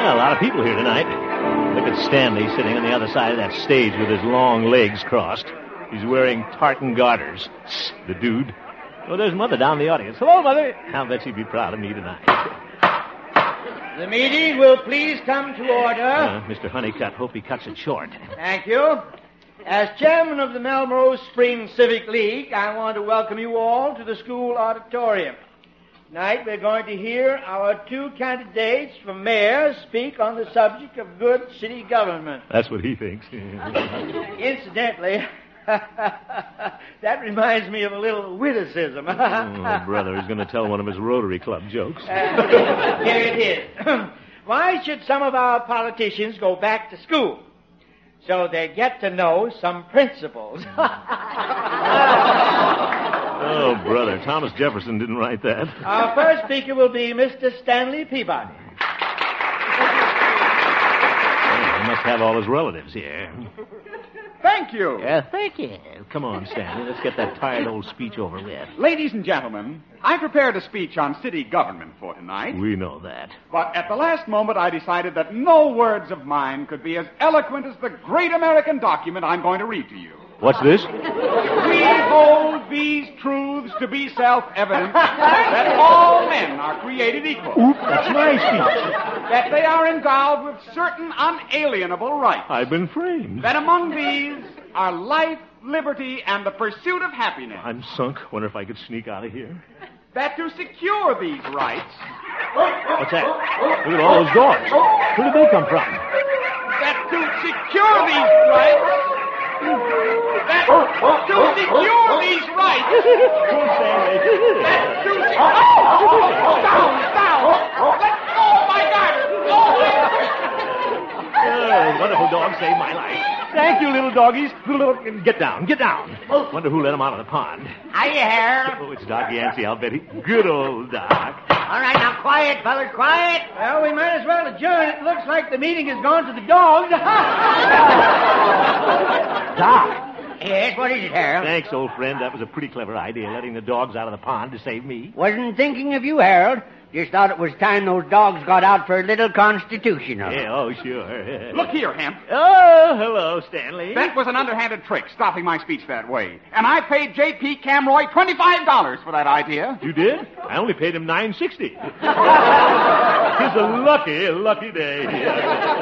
Yeah, a lot of people here tonight. Look at Stanley sitting on the other side of that stage with his long legs crossed. He's wearing tartan garters. The dude. Oh, there's Mother down in the audience. Hello, Mother. I'll bet she'd be proud of me tonight. The meeting will please come to order. Mr. Honeycutt, hope he cuts it short. Thank you. As chairman of the Melrose Springs Civic League, I want to welcome you all to the school auditorium. Tonight we're going to hear our two candidates for mayor speak on the subject of good city government. That's what he thinks. Incidentally, that reminds me of a little witticism. Brother, he's going to tell one of his Rotary Club jokes. Here it is. Why should some of our politicians go back to school? So they get to know some principles. Oh, brother, Thomas Jefferson didn't write that. Our first speaker will be Mr. Stanley Peabody. He must have all his relatives here. Thank you. Thank you. Come on, Stanley. Let's get that tired old speech over with. Ladies and gentlemen, I prepared a speech on city government for tonight. We know that. But at the last moment, I decided that no words of mine could be as eloquent as the great American document I'm going to read to you. What's this? We hold these truths to be self-evident that all men are created equal. Oop, that's my speech. That they are endowed with certain unalienable rights. I've been framed. That among these are life, liberty, and the pursuit of happiness. I'm sunk. Wonder if I could sneak out of here. That to secure these rights... What's that? Look at all those dogs. Where did they come from? That to secure these rights... That to secure these rights... That to secure... Down! Let go of my garter! Wonderful dog saved my life. Thank you, little doggies. Get down. Wonder who let him out of the pond. Hiya, Harold. Oh, it's Doc Yancey, I'll bet he... Good old Doc. All right, now, quiet, fellas, quiet. Well, we might as well adjourn. It looks like the meeting has gone to the dogs. Doc. Yes, what is it, Harold? Thanks, old friend. That was a pretty clever idea, letting the dogs out of the pond to save me. Wasn't thinking of you, Harold. Just thought it was time those dogs got out for a little constitutional. Yeah, oh, sure. Look here, Hemp. Oh, hello, Stanley. That was an underhanded trick, stopping my speech that way. And I paid J.P. Camroy $25 for that idea. You did? I only paid him $9.60. It's a lucky day.